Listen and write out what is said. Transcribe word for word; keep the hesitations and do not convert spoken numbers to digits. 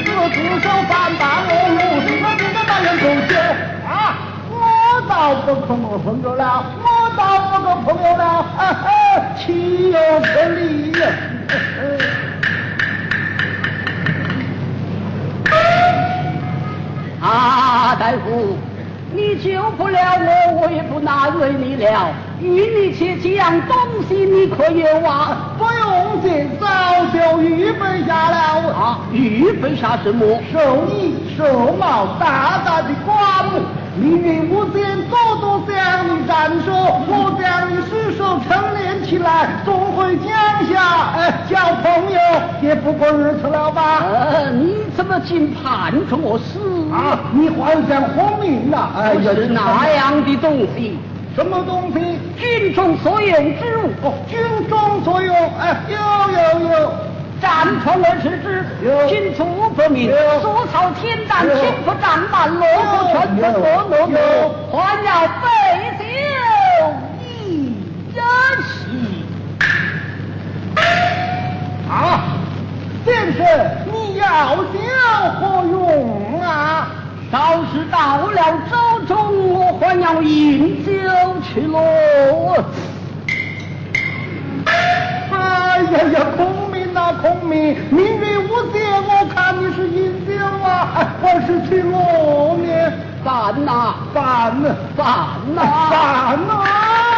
子自首反叛我路，什么这个大人同学啊！我倒不可我朋友了，我倒不可朋友了，哈哈，岂有此理呀！ 啊，大夫，你救不了我，我也不难为你了。与你且讲东西，你可有啊？ 不用紧，早就预备下了。 啊，预备下什么？ 手艺手帽大大的官，命运无限，多多向你展示。我将你失手陈练起来，总会降下。哎，交朋友也不过如此了吧？ 呃，你怎么竟盼着我死啊？你幻想昏迷了？ 哎，是那样的东西。 什么东西？ 军中所用之物。 哦，军中所用。哎，有有有。 战传而视之，军出不明，所操天战，心不战满，落不全不落落落，还要备修一人兮。 啊，先生，你要想何用啊？ 到时到了州中，我还要饮酒去喽。 哎呀呀，孔明啊孔明，命运无限，我看你是饮酒啊，还是去罗面？ 饭呐饭呐饭呐饭呐！